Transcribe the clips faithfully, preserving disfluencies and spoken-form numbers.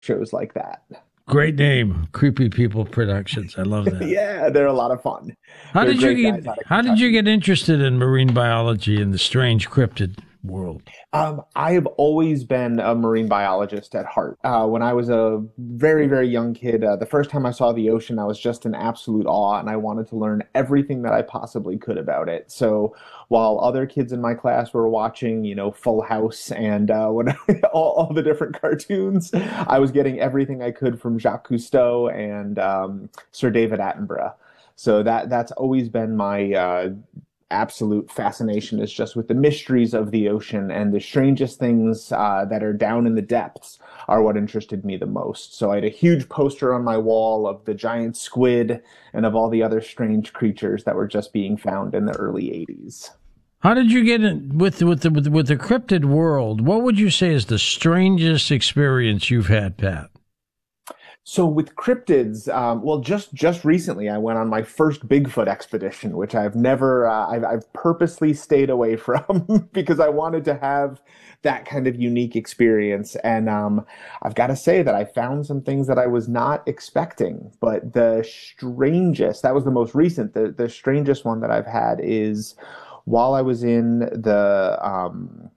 shows like that. Great name, Creepy People Productions. I love that. Yeah, they're a lot of fun. How They're did you great guys get out of how did you Kentucky. get interested in marine biology and the strange cryptid world? Um, I have always been a marine biologist at heart. Uh, when I was a very, very young kid, uh, the first time I saw the ocean, I was just in absolute awe, and I wanted to learn everything that I possibly could about it. So while other kids in my class were watching, you know, Full House and uh, when all, all the different cartoons, I was getting everything I could from Jacques Cousteau and um, Sir David Attenborough. So that that's always been my uh, absolute fascination is just with the mysteries of the ocean, and the strangest things uh, that are down in the depths are what interested me the most. So I had a huge poster on my wall of the giant squid and of all the other strange creatures that were just being found in the early eighties. How did you get in with with the with, with the cryptid world? What would you say is the strangest experience you've had, Pat? So with cryptids, um, well, just just recently, I went on my first Bigfoot expedition, which I've never, uh, I've, I've purposely stayed away from because I wanted to have that kind of unique experience. And um, I've got to say that I found some things that I was not expecting. But the strangest, that was the most recent, the the strangest one that I've had is while I was in the um,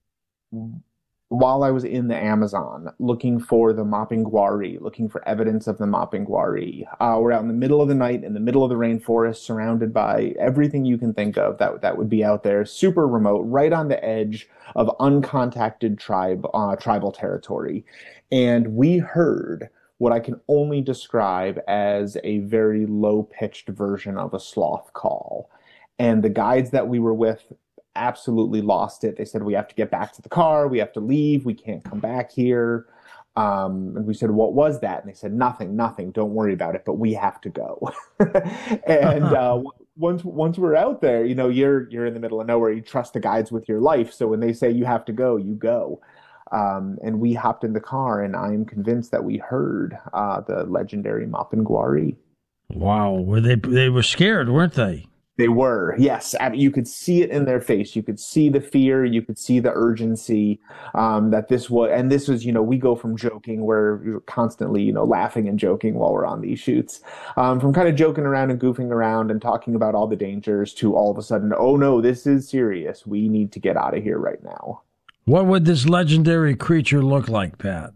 while I was in the Amazon looking for the Mapinguari, looking for evidence of the Mapinguari. Uh, we're out in the middle of the night, in the middle of the rainforest, surrounded by everything you can think of that, that would be out there, super remote, right on the edge of uncontacted tribe, uh, tribal territory. And we heard what I can only describe as a very low-pitched version of a sloth call. And the guides that we were with absolutely lost it. They said, we have to get back to the car. We have to leave. We can't come back here. Um, and we said, what was that? And they said, nothing, nothing. Don't worry about it, but we have to go. and uh, once once we're out there, you know, you're you're in the middle of nowhere. You trust the guides with your life. So when they say you have to go, you go. Um, and we hopped in the car, and I am convinced that we heard uh, the legendary Mapinguari. Wow, were they they were scared, weren't they? They were, yes. I mean, you could see it in their face. You could see the fear. You could see the urgency um, that this was. And this was, you know, we go from joking, where we're constantly, you know, laughing and joking while we're on these shoots, um, from kind of joking around and goofing around and talking about all the dangers to all of a sudden, oh no, this is serious. We need to get out of here right now. What would this legendary creature look like, Pat?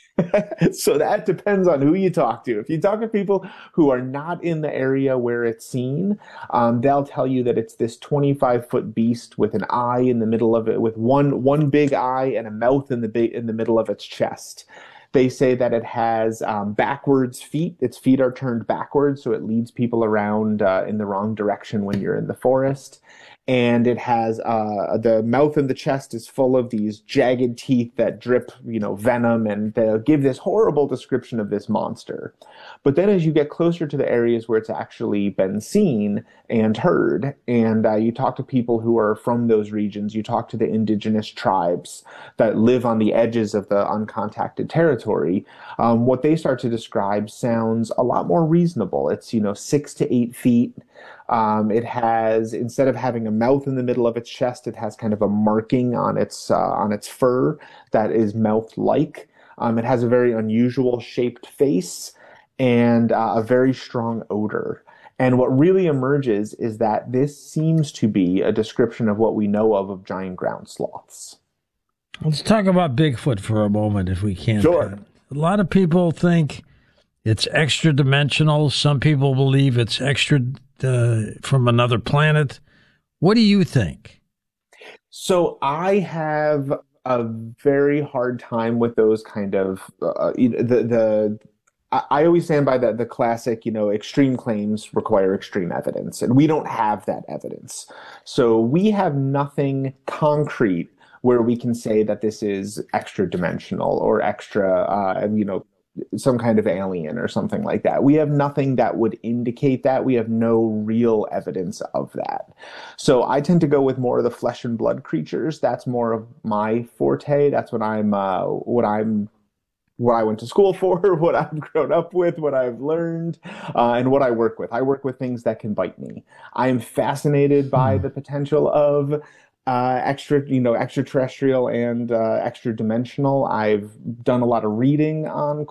So that depends on who you talk to. If you talk to people who are not in the area where it's seen, um, they'll tell you that it's this twenty-five foot beast with an eye in the middle of it, with one one big eye and a mouth in the big, in the middle of its chest. They say that it has um, backwards feet. Its feet are turned backwards, so it leads people around uh, in the wrong direction when you're in the forest. And it has uh, the mouth and the chest is full of these jagged teeth that drip, you know, venom, and they'll give this horrible description of this monster. But then as you get closer to the areas where it's actually been seen and heard, and uh, you talk to people who are from those regions, you talk to the indigenous tribes that live on the edges of the uncontacted territory, um, what they start to describe sounds a lot more reasonable. It's, you know, six to eight feet. Um, it has, instead of having a mouth in the middle of its chest, it has kind of a marking on its uh, on its fur that is mouth-like. Um, it has a very unusual shaped face and uh, a very strong odor. And what really emerges is that this seems to be a description of what we know of of giant ground sloths. Let's talk about Bigfoot for a moment, if we can. Sure. Pat. A lot of people think it's extra dimensional. Some people believe it's extra uh, from another planet. What do you think? So I have a very hard time with those kind of uh, the the. I I always stand by the the classic, you know, extreme claims require extreme evidence, and we don't have that evidence. So we have nothing concrete where we can say that this is extra dimensional or extra, uh, you know, some kind of alien or something like that. We have nothing that would indicate that. We have no real evidence of that. So I tend to go with more of the flesh and blood creatures. That's more of my forte. That's what I'm, uh, what I'm, what I went to school for, what I've grown up with, what I've learned, uh, and what I work with. I work with things that can bite me. I am fascinated by Hmm. the potential of uh, extra, you know, extraterrestrial and uh, extra dimensional. I've done a lot of reading on